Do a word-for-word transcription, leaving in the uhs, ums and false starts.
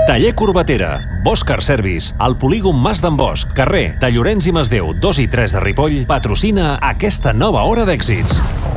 Taller Corbatera, Bosch Car Service, el polígon Mas d'en Bosch, carrer de Llorenç i Masdeu dos i tres de Ripoll, patrocina aquesta nova hora d'èxits.